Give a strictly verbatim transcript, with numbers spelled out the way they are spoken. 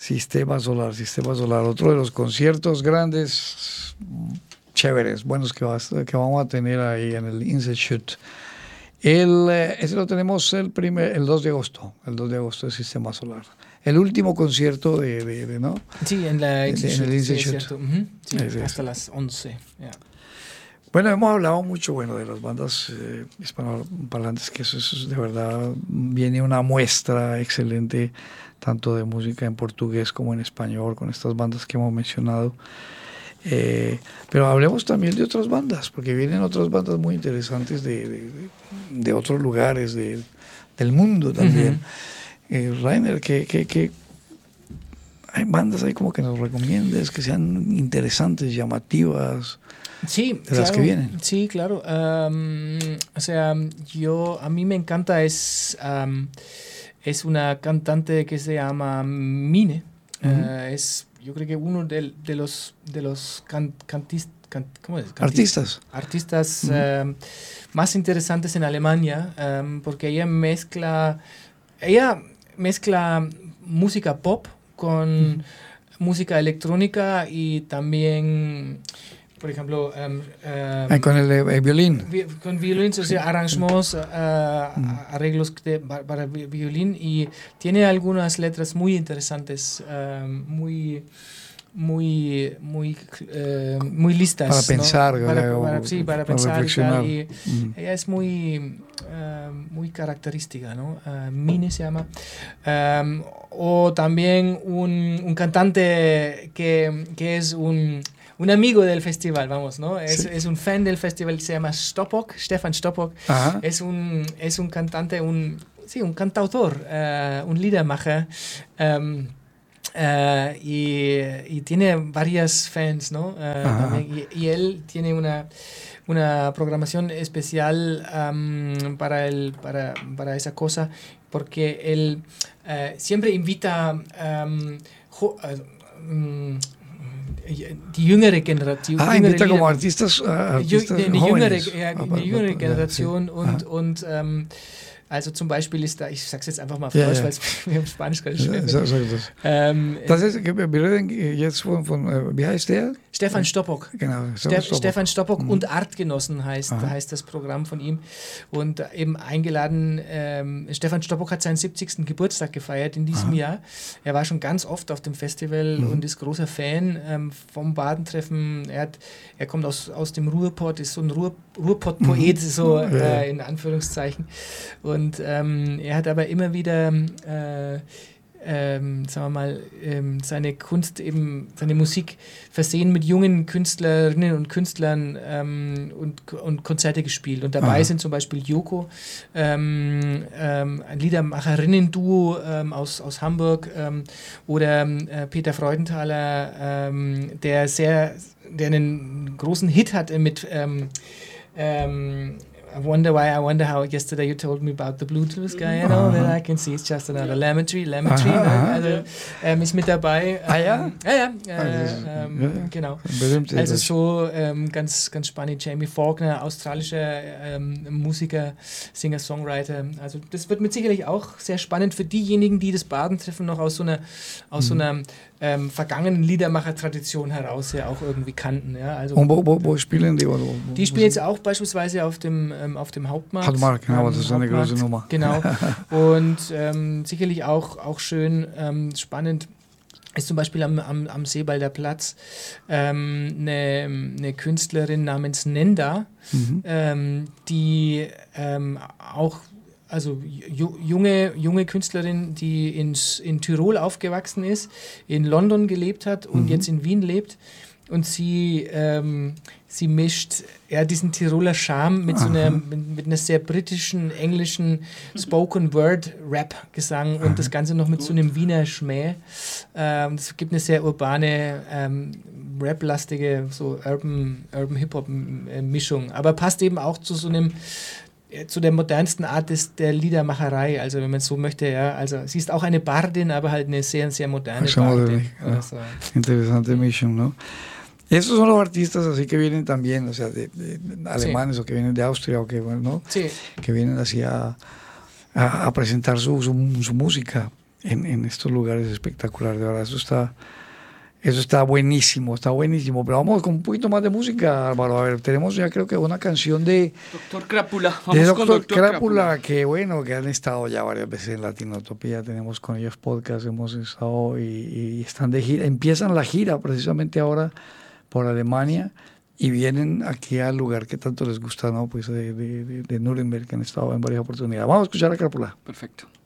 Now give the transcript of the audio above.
Sistema Solar, Sistema Solar, otro de los conciertos grandes, chéveres, buenos que, vas, que vamos a tener ahí en el Institute. El, eh, ese lo tenemos el, primer, el dos de agosto, el dos de agosto de Sistema Solar. El último concierto de, de, de ¿no? Sí, en, la en, en el Institute. Sí, uh-huh. Sí, es hasta las once. Yeah. Bueno, hemos hablado mucho, bueno, de las bandas eh, hispanoparlantes, que eso, eso es de verdad, viene una muestra excelente, tanto de música en portugués como en español, con estas bandas que hemos mencionado. Eh, pero hablemos también de otras bandas, porque vienen otras bandas muy interesantes de, de, de otros lugares de, del mundo también. Uh-huh. eh, Rainer, ¿qué, qué, qué hay bandas ahí como que nos recomiendes, que sean interesantes, llamativas? Sí, de claro, las que vienen. Sí, claro. Um, o sea, yo, a mí me encanta, es, um, es una cantante que se llama Mine. Uh-huh. uh, es Yo creo que uno de, de los de los can, cantis, can, ¿cómo es? artistas artistas uh-huh. um, más interesantes en Alemania, um, porque ella mezcla ella mezcla música pop con uh-huh. música electrónica y también, por ejemplo, um, um, con el, el violín. Vi, con violín, o sea, arrangements, uh, uh, arreglos de, para violín, y tiene algunas letras muy interesantes, uh, muy, muy, muy, uh, muy listas. Para pensar, ¿no? para, o, para, sí, para, para pensar reflexionar. Y, tal, y mm. ella es muy, uh, muy característica, ¿no? Uh, Mine se llama. Um, o también un, un cantante que, que es un Un amigo del festival, vamos, ¿no? Es, sí. es un fan del festival, se llama Stopok, Stefan Stopok. Ajá. Es un, es un cantante, un, sí, un cantautor, uh, un Liedermacher. Um, uh, y, y tiene varias fans, ¿no? Uh, también, y, y él tiene una, una programación especial um, para, el, para, para esa cosa, porque él uh, siempre invita um, jo, uh, um, die jüngere Generation. Ah, jüngere invita como artistas, uh, artistas eine jóvenes. Jüngere, ja, eine jüngere Generation ja, sí. und, und ähm, also zum Beispiel ist da, ich sag's jetzt einfach mal auf ja, Deutsch, ja. weil es mir im Spanisch gerade schwer wird. Sag, sag das. Ähm, das ist, wir reden jetzt von, von, wie heißt der? Stefan Stopok. Genau. Ste Stopok. Stefan Stopok mhm. und Artgenossen heißt, heißt das Programm von ihm. Und eben eingeladen, ähm, Stefan Stopok hat seinen siebzigsten Geburtstag gefeiert in diesem Aha. Jahr. Er war schon ganz oft auf dem Festival mhm. und ist großer Fan ähm, vom Badentreffen. Er, hat, er kommt aus, aus dem Ruhrpott, ist so ein Ruhr, Ruhrpott-Poet, mhm. so äh, in Anführungszeichen. Und ähm, er hat aber immer wieder äh, Ähm, sagen wir mal, ähm, seine Kunst, eben seine Musik versehen mit jungen Künstlerinnen und Künstlern ähm, und, und Konzerte gespielt. Und dabei Aha. sind zum Beispiel Yoko, ähm, ähm, ein Liedermacherinnen-Duo ähm, aus, aus Hamburg, ähm, oder äh, Peter Freudenthaler, ähm, der sehr, der einen großen Hit hat mit ähm, ähm, I wonder why, I wonder how yesterday you told me about the Bluetooth guy, you know, that I can see it's just another lemon tree, lemon tree, aha, aha. Also, ähm, ist mit dabei. Ah ja? Ähm, ja, ja, äh, ähm, ja, genau. Also so ähm, ganz, ganz spannend. Jamie Faulkner, australischer ähm, Musiker, Singer, Songwriter. Also das wird mit sicherlich auch sehr spannend für diejenigen, die das Badentreffen noch aus so einer, aus mhm. so einer ähm, vergangenen Liedermacher-Tradition heraus ja auch irgendwie kannten. Ja? Also, und wo, wo, wo spielen die? Wo, wo, die spielen jetzt auch beispielsweise auf dem, ähm, auf dem Hauptmarkt. Hauptmarkt, genau, ähm, das ist eine Hauptmarkt, große Nummer. Genau. Und ähm, sicherlich auch, auch schön ähm, spannend ist zum Beispiel am, am, am Seebalder Platz ähm, eine, eine Künstlerin namens Nenda, mhm. ähm, die ähm, auch also junge, junge Künstlerin, die in, in Tirol aufgewachsen ist, in London gelebt hat und mhm. jetzt in Wien lebt. Und sie, ähm, sie mischt ja, diesen Tiroler Charme mit, so einer, mit, mit einer sehr britischen, englischen Spoken-Word-Rap-Gesang und das Ganze noch mit so einem Wiener Schmäh. Ähm, das gibt eine sehr urbane, ähm, Rap-lastige, so Urban, Urban Hip-Hop-Mischung. Aber passt eben auch zu so einem zu der modernsten Art des, der Liedermacherei, also wenn man so möchte, ja, also sie ist auch eine Bardin, aber halt eine sehr, sehr moderne Bardin. Ja. So. Interesante Mischung, ¿no? Estos son los artistas así que vienen también, o sea, de, de, de alemanes sí. o que vienen de Austria o que, ¿no? Sí. Que vienen así a, a, a presentar su, su, su música. en, en estos lugares espectaculares. De verdad, eso está, eso está buenísimo, está buenísimo. Pero vamos con un poquito más de música, Álvaro. A ver, tenemos ya creo que una canción de Doctor Crápula. Vamos de Doctor con Doctor Crápula, Crápula, que bueno, que han estado ya varias veces en Latinotopía. Tenemos con ellos podcast, hemos estado y, y están de gira. Empiezan la gira precisamente ahora por Alemania. Y vienen aquí al lugar que tanto les gusta, ¿no? Pues de, de, de, de Nuremberg, que han estado en varias oportunidades. Vamos a escuchar a Crápula. Perfecto.